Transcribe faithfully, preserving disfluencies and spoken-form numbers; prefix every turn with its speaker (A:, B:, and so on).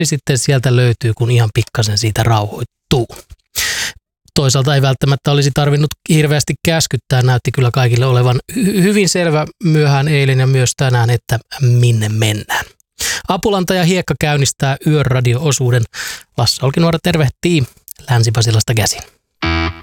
A: niin sitten sieltä löytyy, kun ihan pikkasen siitä rauhoittuu. Toisaalta ei välttämättä olisi tarvinnut hirveästi käskyttää, näytti kyllä kaikille olevan hy- hyvin selvä myöhään eilen ja myös tänään, että minne mennään. Apulanta ja Hiekka käynnistää Yöradio-osuuden. Lasse Olkinuora tervehtii Länsi-Pasilasta käsin.